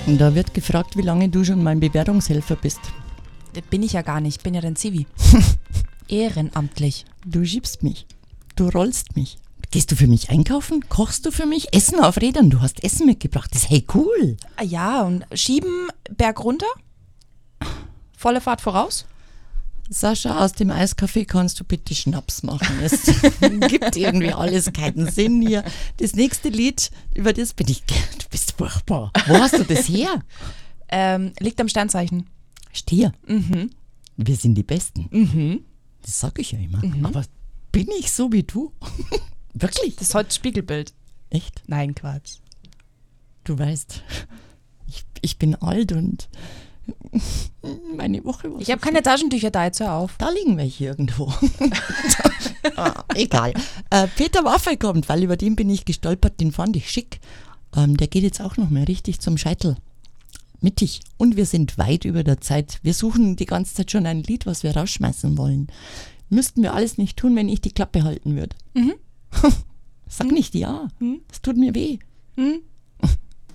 Und da wird gefragt, wie lange du schon mein Bewährungshelfer bist. Das bin ich ja gar nicht, ich bin ja dein Zivi. Ehrenamtlich. Du schiebst mich. Du rollst mich. Gehst du für mich einkaufen? Kochst du für mich? Essen auf Rädern. Du hast Essen mitgebracht. Das ist hey cool. Ja, und schieben Berg runter? Volle Fahrt voraus? Sascha, aus dem Eiscafé kannst du bitte Schnaps machen. Es gibt irgendwie alles keinen Sinn hier. Das nächste Lied, über das bin ich... Du bist furchtbar. Wo hast du das her? Liegt am Sternzeichen. Stier. Mhm. Wir sind die Besten. Mhm. Das sag ich ja immer. Aber bin ich so wie du? Wirklich? Das ist heute Spiegelbild. Echt? Nein, Quatsch. Du weißt, ich bin alt und meine Woche war Ich habe keine Taschentücher da, jetzt hör auf. Da liegen welche irgendwo. Egal. Peter Maffay kommt, weil über den bin ich gestolpert, den fand ich schick. Der geht jetzt auch noch mal richtig zum Scheitel. Mittig. Und wir sind weit über der Zeit. Wir suchen die ganze Zeit schon ein Lied, was wir rausschmeißen wollen. Müssten wir alles nicht tun, wenn ich die Klappe halten würde. Sag nicht ja. Das tut mir weh.